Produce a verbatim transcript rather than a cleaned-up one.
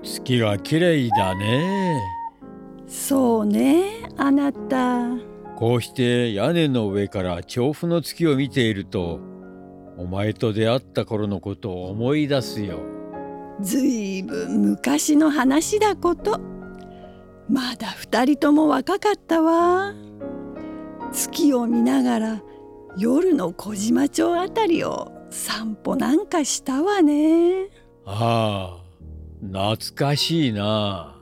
月がきれいだね。 そうね、あなた。 こうして屋根の上から調布の月を見ていると、お前と出会った頃のことを思い出すよ。 ずいぶん昔の話だこと。まだ二人とも若かったわ。月を見ながら夜の小島町あたりを散歩なんかしたわね。 ああ、懐かしいな。